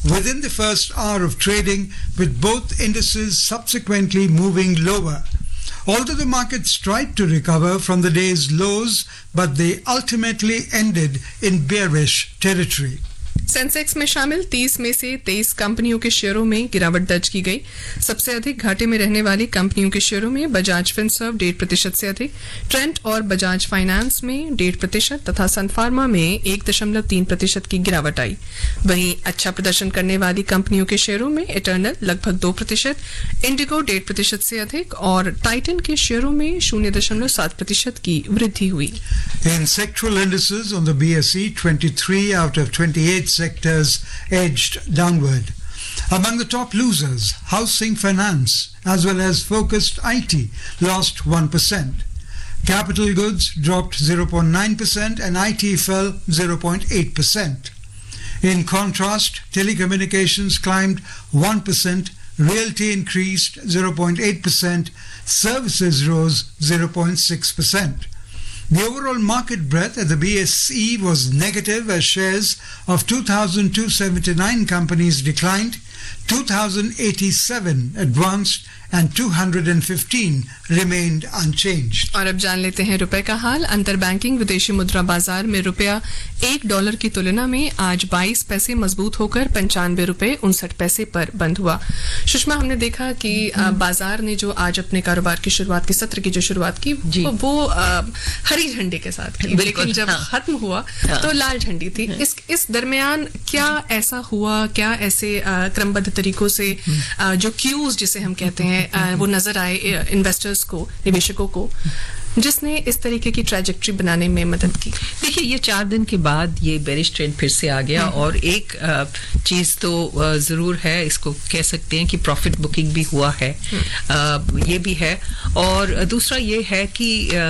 within the first hour of trading, with both indices subsequently moving lower. Although the markets tried to recover from the day's lows, but they ultimately ended in bearish territory. Sensex में शामिल 30 में से 23 कंपनियों के शेयरों में गिरावट दर्ज की गई। सबसे अधिक घाटे में रहने वाली कंपनियों के शेयरों में बजाज फिनसर्व 1.5% से अधिक, ट्रेंट और बजाज फाइनेंस में 1.5% तथा सन फार्मा में 1.3% की गिरावट आई। वहीं अच्छा प्रदर्शन करने वाली कंपनियों के शेयरों में इटर्नल लगभग 2%, इंडिगो 1.5% से अधिक और टाइटन के शेयरों में 0.7% की वृद्धि हुई। In sectoral indices on the BSE, 23 out of 28 sectors edged downward. Among the top losers, housing finance as well as focused IT lost 1%. Capital goods dropped 0.9% and IT fell 0.8%. In contrast, telecommunications climbed 1%, realty increased 0.8%, services rose 0.6%. The overall market breadth at the BSE was negative as shares of 2,279 companies declined, 2,087 advanced and 215 remained unchanged. और अब जान लेते हैं रुपए का हाल। अंतर banking विदेशी मुद्रा बाजार में रुपया $1 की तुलना में आज 22 पैसे मजबूत होकर 95 रुपए 59 पैसे पर बंद हुआ। सुषमा, हमने देखा कि बाजार ने जो आज अपने कारोबार की शुरुआत की सत्र की जो शुरुआत की वो हरी झंडे के साथ की, लेकिन जब खत्म हुआ तो लाल झंडी थी। इस दरमियान क्या ऐसा हुआ, क्या ऐसे क्रमबद्ध तरीकों से जो क्यूज जिसे हम कहते हैं वो नजर आए इन्वेस्टर्स को, निवेशकों को, जिसने इस तरीके की ट्रैजेक्टरी बनाने में मदद की? देखिए, ये 4 दिन के बाद ये बेरिश ट्रेंड फिर से आ गया और एक चीज तो जरूर है, इसको कह सकते हैं कि प्रॉफिट बुकिंग भी हुआ है, ये भी है। और दूसरा ये है कि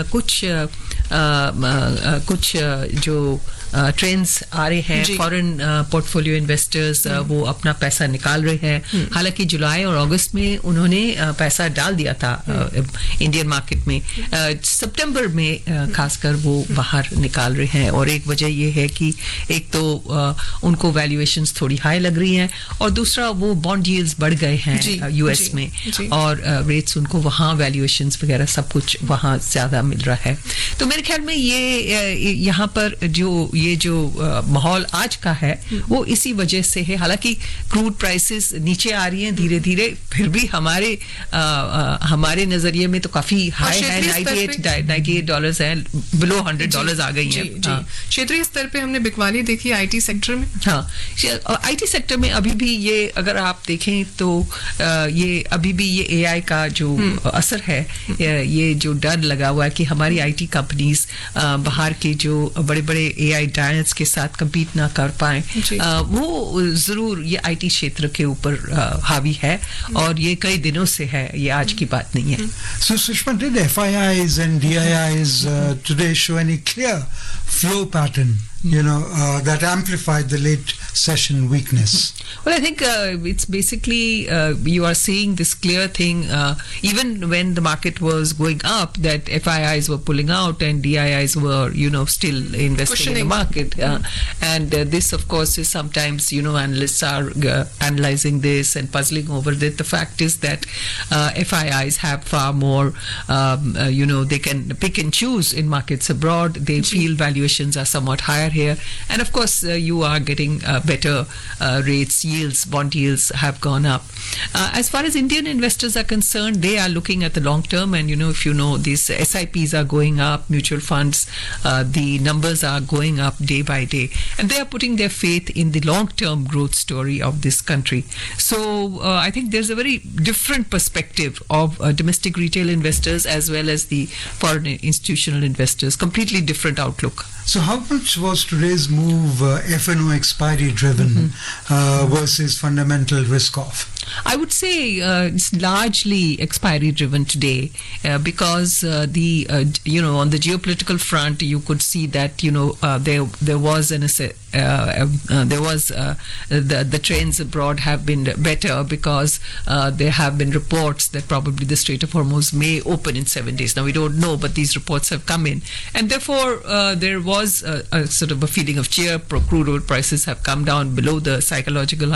कुछ जो ट्रेंड्स आ रहे हैं, फॉरेन पोर्टफोलियो इन्वेस्टर्स वो अपना पैसा निकाल रहे हैं। हालांकि जुलाई और अगस्त में उन्होंने पैसा डाल दिया था इंडियन मार्केट में, सितंबर में खासकर वो बाहर निकाल रहे हैं। और एक वजह ये है कि एक तो उनको वैल्यूएशंस थोड़ी हाई लग रही हैं और दूसरा वो बॉन्ड यील्ड्स बढ़ गए हैं यूएस में और रेट्स उनको वहाँ वैल्यूएशंस वगैरह सब कुछ वहाँ ज्यादा मिल रहा है। तो मेरे ख्याल में ये यहाँ पर ये जो माहौल आज का है वो इसी वजह से है। हालांकि क्रूड प्राइसेस नीचे आ रही हैं धीरे धीरे, फिर भी हमारे नजरिए में तो काफी हाई है, $98 है, बिलो $100 आ गई है। क्षेत्रीय स्तर पे हमने बिकवाली देखी आईटी सेक्टर में। हाँ, आईटी सेक्टर में अभी भी ये अगर आप देखें तो ये अभी भी ये एआई का जो असर है, ये जो डर लगा हुआ है कि हमारी आईटी कंपनीज बाहर के जो बड़े बड़े एआई जायंट्स के साथ compete ना कर पाए, वो जरूर ये आईटी क्षेत्र के ऊपर हावी है और ये कई दिनों से है, ये आज की बात नहीं है। So Sushma, did FIIs and DIIs today show any clear flow pattern, that amplified the late session weakness? Well, I think it's basically you are seeing this clear thing even when the market was going up, that FIIs were pulling out and DIIs were still investing in the market, and this of course is sometimes analysts are analyzing this and puzzling over it. The fact is that FIIs have far more they can pick and choose in markets abroad. They feel valuations are somewhat higher here, and of course you are getting better rates, yields, bond yields have gone up. As far as Indian investors are concerned, they are looking at the long term, and if these SIPs are going up, mutual funds, the numbers are going up day by day, and they are putting their faith in the long term growth story of this country. So I think there's a very different perspective of domestic retail investors as well as the foreign institutional investors, completely different outlook. So how much was today's move F&O expiry driven versus fundamental risk off? I would say it's largely expiry driven today because on the geopolitical front you could see that there was the trends abroad have been better because there have been reports that probably the Strait of Hormuz may open in 7 days. Now we don't know, but these reports have come in, and therefore there was a sort of a feeling of cheer. Crude oil prices have come down below the psychological